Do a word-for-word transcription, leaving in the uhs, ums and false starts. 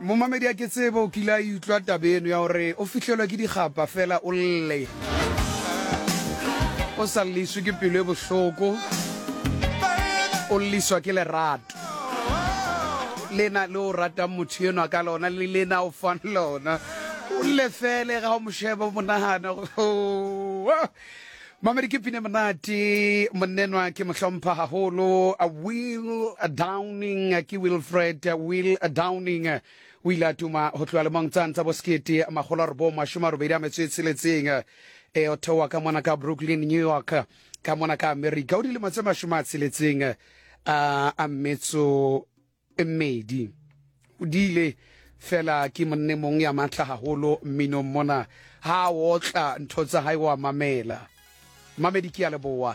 mo mamedi a ke tsebo o kila utlwa tabeno ya hore o fihlelwa ke digapa fela o lle o sa liswe ke pelo e bohloko o liswa ke lerato lena le o rata motho eno ka lona le lena o fan lona o le fele ga o mosheba monahana mamedi ke pine monate monenwa ke mohlompha haholo a Will a Downing ke Wilfred a Will a Downing o ile a tuma ho tloha lemong tsa boskete magolo a robo mashome a robedi a metso e tsheletseng e o thewa ka mona ka Brooklyn, New York, ka mona ka America o dilemo tse mashome a tsheletseng a metso e mmedi o dile fela ke monne mong ya matla haholo mmino mona ha o tla ntho tsa hae wa mamela mamedi ke a leboa